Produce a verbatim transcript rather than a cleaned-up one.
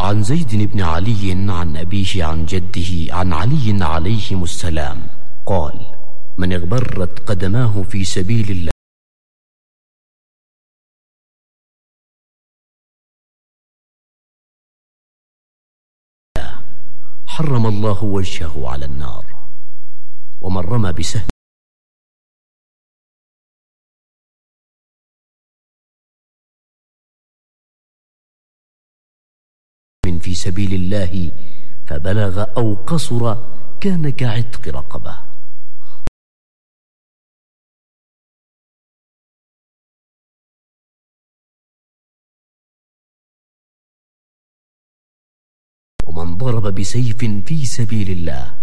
وعن زيد بن علي عن أبيه عن جده عن علي عليهم السلام قال: من اغبرت قدماه في سبيل الله حرم الله وجهه على النار. ومن رمى بسهم في سبيل الله فبلغ أو قصر كان كعتق رقبة. ومن ضرب بسيف في سبيل الله